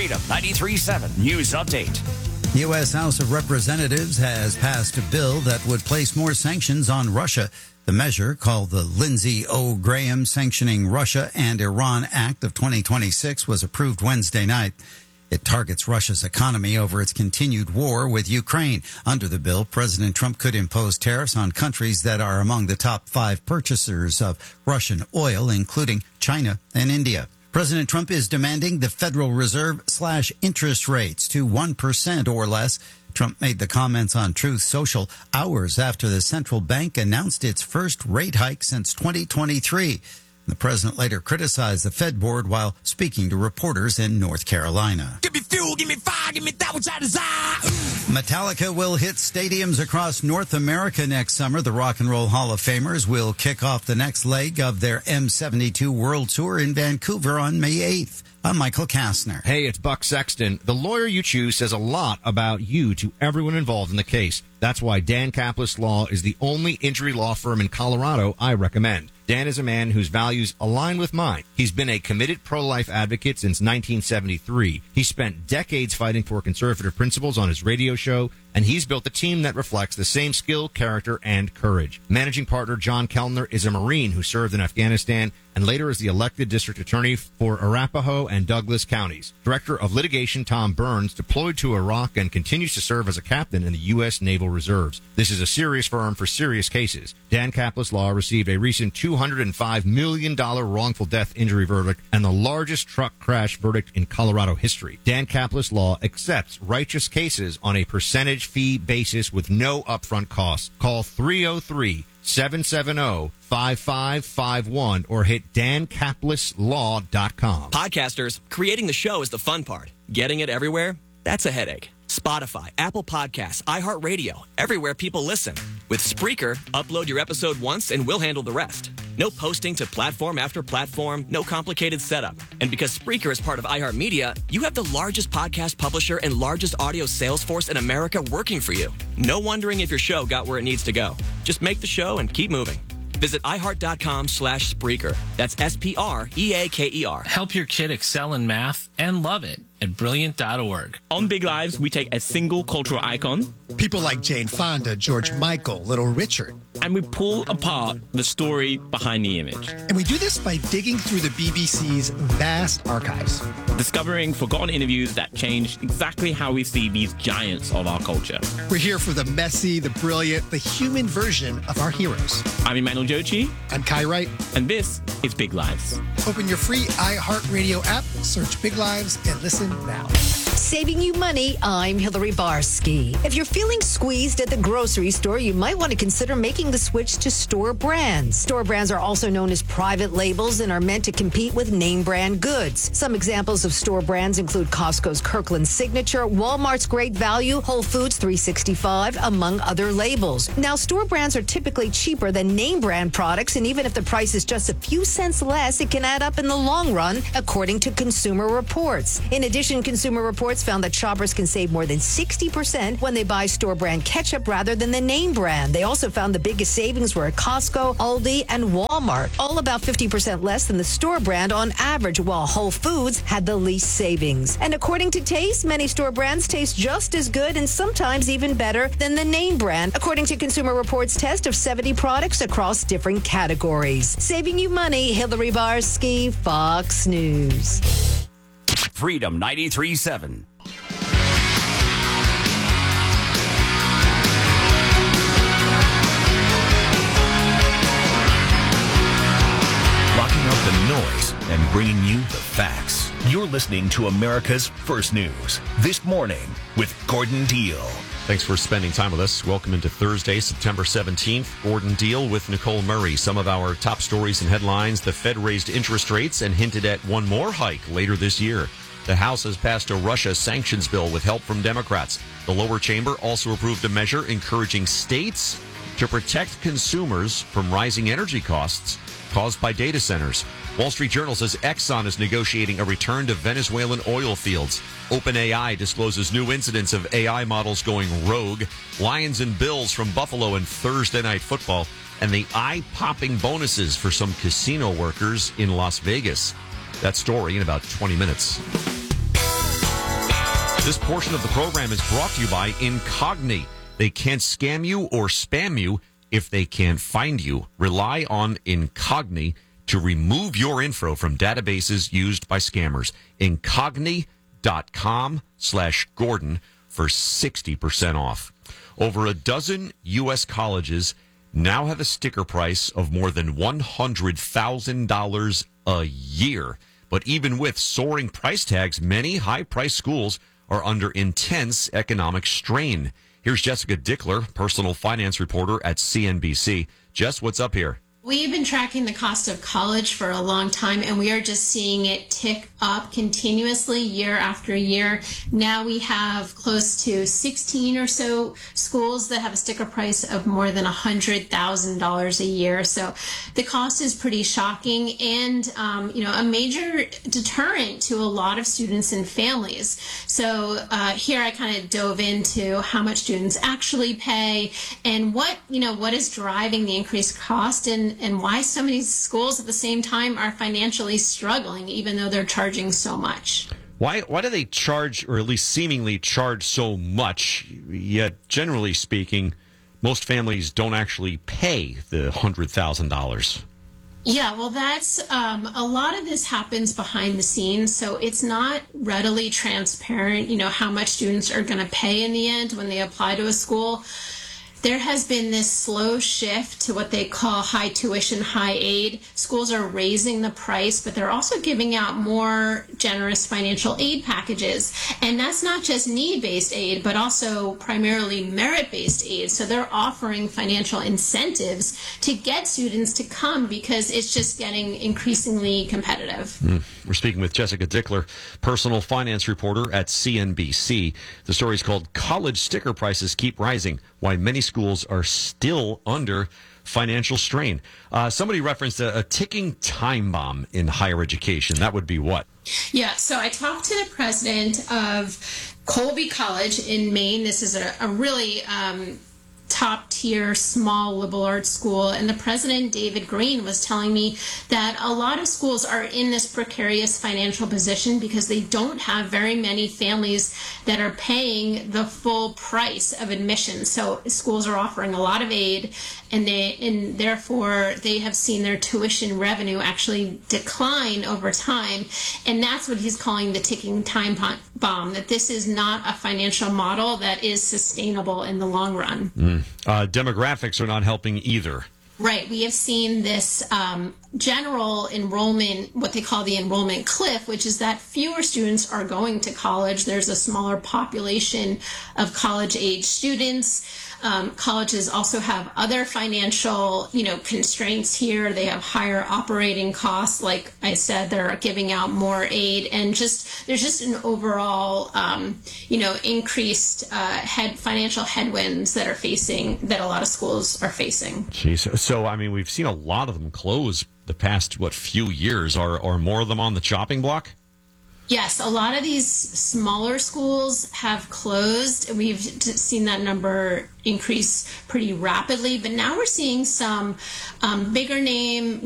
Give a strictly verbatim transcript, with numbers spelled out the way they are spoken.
Freedom ninety-three point seven News Update. U S. House of Representatives has passed a bill that would place more sanctions on Russia. The measure, called the Lindsey O. Graham Sanctioning Russia and Iran Act of twenty twenty-six, was approved Wednesday night. It targets Russia's economy over its continued war with Ukraine. Under the bill, President Trump could impose tariffs on countries that are among the top five purchasers of Russian oil, including China and India. President Trump is demanding the Federal Reserve slash interest rates to one percent or less. Trump made the comments on Truth Social hours after the central bank announced its first rate hike since twenty twenty-three. The president later criticized the Fed board while speaking to reporters in North Carolina. Give me fuel, give me fire, give me that which I desire. Metallica will hit stadiums across North America next summer. The Rock and Roll Hall of Famers will kick off the next leg of their M seventy-two World Tour in Vancouver on May eighth. I'm Michael Kastner. Hey, it's Buck Sexton. The lawyer you choose says a lot about you to everyone involved in the case. That's why Dan Kaplis Law is the only injury law firm in Colorado I recommend. Dan is a man whose values align with mine. He's been a committed pro-life advocate since nineteen seventy-three. He spent decades fighting for conservative principles on his radio show, and he's built a team that reflects the same skill, character, and courage. Managing partner John Kellner is a Marine who served in Afghanistan and later as the elected district attorney for Arapahoe and Douglas counties. Director of litigation Tom Burns deployed to Iraq and continues to serve as a captain in the U S. Naval Reserves. This is a serious firm for serious cases. Dan Kaplis Law received a recent two hundred five million dollars wrongful death injury verdict and the largest truck crash verdict in Colorado history. Dan Kaplis Law accepts righteous cases on a percentage fee basis with no upfront costs. Call three oh three, seven seven oh, five five five one or hit dan kaplis law dot com. Podcasters, creating the show is the fun part. Getting it everywhere? That's a headache. Spotify, Apple Podcasts, iHeartRadio, everywhere people listen. With Spreaker, upload your episode once and we'll handle the rest. No posting to platform after platform, no complicated setup. And because Spreaker is part of iHeartMedia, you have the largest podcast publisher and largest audio sales force in America working for you. No wondering if your show got where it needs to go. Just make the show and keep moving. Visit iHeart.com slash Spreaker. That's S P R E A K E R. Help your kid excel in math and love it at brilliant dot org. On Big Lives, we take a single cultural icon. People like Jane Fonda, George Michael, Little Richard. And we pull apart the story behind the image. And we do this by digging through the B B C's vast archives. Discovering forgotten interviews that changed exactly how we see these giants of our culture. We're here for the messy, the brilliant, the human version of our heroes. I'm Emmanuel Jochi. I'm Kai Wright. And this is Big Lives. Open your free iHeartRadio app, search Big Lives, and listen now. Saving you money, I'm Hillary Barsky. If you're feeling squeezed at the grocery store, you might want to consider making the switch to store brands. Store brands are also known as private labels and are meant to compete with name brand goods. Some examples of store brands include Costco's Kirkland Signature, Walmart's Great Value, Whole Foods three sixty-five, among other labels. Now, store brands are typically cheaper than name brand products, and even if the price is just a few cents less, it can add up in the long run, according to Consumer Reports. In addition, Consumer Reports found that shoppers can save more than sixty percent when they buy store brand ketchup rather than the name brand. They also found the biggest savings were at Costco, Aldi, and Walmart, all about fifty percent less than the store brand on average, while Whole Foods had the least savings. And according to Taste, many store brands taste just as good and sometimes even better than the name brand, according to Consumer Reports' test of seventy products across different categories. Saving you money, Hillary Barsky, Fox News. Freedom ninety-three point seven. Blocking out the noise and bringing you the facts. You're listening to America's First News This Morning with Gordon Deal. Thanks for spending time with us. Welcome into Thursday, September seventeenth. Gordon Deal with Nicole Murray. Some of our top stories and headlines. The Fed raised interest rates and hinted at one more hike later this year. The House has passed a Russia sanctions bill with help from Democrats. The lower chamber also approved a measure encouraging states to protect consumers from rising energy costs caused by data centers. Wall Street Journal says Exxon is negotiating a return to Venezuelan oil fields. OpenAI discloses new incidents of A I models going rogue. Lions and Bills from Buffalo in Thursday Night Football. And the eye-popping bonuses for some casino workers in Las Vegas. That story in about twenty minutes. This portion of the program is brought to you by Incogni. They can't scam you or spam you if they can't find you. Rely on Incogni to remove your info from databases used by scammers. Incogni.com slash Gordon for sixty percent off. Over a dozen U S colleges now have a sticker price of more than one hundred thousand dollars a year. But even with soaring price tags, many high-priced schools are under intense economic strain. Here's Jessica Dickler, personal finance reporter at C N B C. Jess, what's up here? We've been tracking the cost of college for a long time, and we are just seeing it tick up continuously year after year. Now we have close to sixteen or so schools that have a sticker price of more than one hundred thousand dollars a year. So the cost is pretty shocking and, um, you know, a major deterrent to a lot of students and families. So uh, here I kind of dove into how much students actually pay and what, you know, what is driving the increased cost and and why so many schools at the same time are financially struggling, even though they're charging so much. Why why do they charge, or at least seemingly charge so much, yet generally speaking, most families don't actually pay the one hundred thousand dollars? Yeah, well, that's um, a lot of this happens behind the scenes, so it's not readily transparent, you know, how much students are going to pay in the end when they apply to a school. There has been this slow shift to what they call high tuition, high aid. Schools are raising the price, but they're also giving out more generous financial aid packages. And that's not just need-based aid, but also primarily merit-based aid. So they're offering financial incentives to get students to come because it's just getting increasingly competitive. Mm. We're speaking with Jessica Dickler, personal finance reporter at C N B C. The story is called College Sticker Prices Keep Rising, Why Many Schools Are Still Under Financial Strain. Uh, somebody referenced a, a ticking time bomb in higher education. That would be what? Yeah, so I talked to the president of Colby College in Maine. This is a, a really um, top-tier small liberal arts school, and the president, David Green, was telling me that a lot of schools are in this precarious financial position because they don't have very many families that are paying the full price of admission. So schools are offering a lot of aid, and they and therefore they have seen their tuition revenue actually decline over time, and that's what he's calling the ticking time bomb, that this is not a financial model that is sustainable in the long run. Mm. Uh, demographics are not helping either. Right. We have seen this um, general enrollment, what they call the enrollment cliff, which is that fewer students are going to college. There's a smaller population of college-age students. Um, colleges also have other financial, you know, constraints here. They have higher operating costs. Like I said, they're giving out more aid, and just there's just an overall, um, you know, increased uh, head financial headwinds that are facing that a lot of schools are facing. Jeez. So, I mean, we've seen a lot of them close the past, what, few years. Are, are more of them on the chopping block? Yes, a lot of these smaller schools have closed. We've seen that number increase pretty rapidly, but now we're seeing some um, bigger name